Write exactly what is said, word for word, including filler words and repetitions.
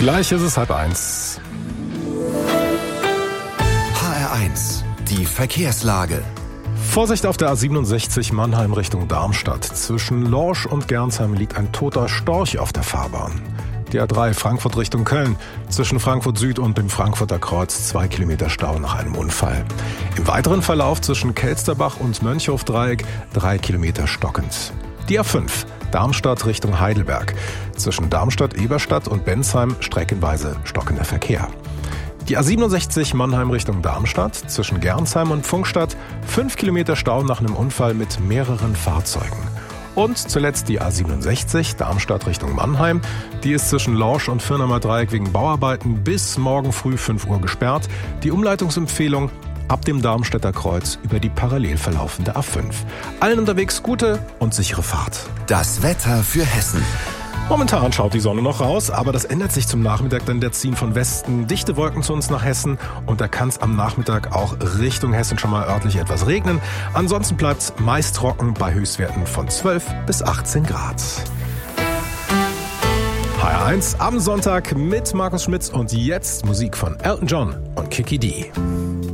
Gleich ist es halb eins. H R eins, die Verkehrslage. Vorsicht auf der A siebenundsechzig Mannheim Richtung Darmstadt. Zwischen Lorsch und Gernsheim liegt ein toter Storch auf der Fahrbahn. Die A drei Frankfurt Richtung Köln. Zwischen Frankfurt Süd und dem Frankfurter Kreuz zwei Kilometer Stau nach einem Unfall. Im weiteren Verlauf zwischen Kelsterbach und Mönchhofdreieck drei Kilometer stockend. Die A fünf Darmstadt Richtung Heidelberg. Zwischen Darmstadt-Eberstadt und Bensheim streckenweise stockender Verkehr. Die A siebenundsechzig Mannheim Richtung Darmstadt, zwischen Gernsheim und Pfungstadt, fünf Kilometer Stau nach einem Unfall mit mehreren Fahrzeugen. Und zuletzt die A siebenundsechzig Darmstadt Richtung Mannheim. Die ist zwischen Lorsch und Firnamer Dreieck wegen Bauarbeiten bis morgen früh fünf Uhr gesperrt. Die Umleitungsempfehlung ab dem Darmstädter Kreuz über die parallel verlaufende A fünf. Allen unterwegs gute und sichere Fahrt. Das Wetter für Hessen. Momentan schaut die Sonne noch raus, aber das ändert sich zum Nachmittag, denn der ziehen von Westen dichte Wolken zu uns nach Hessen und da kann es am Nachmittag auch Richtung Hessen schon mal örtlich etwas regnen. Ansonsten bleibt es meist trocken bei Höchstwerten von zwölf bis achtzehn Grad. H R eins am Sonntag mit Markus Schmitz und jetzt Musik von Elton John und Kiki D.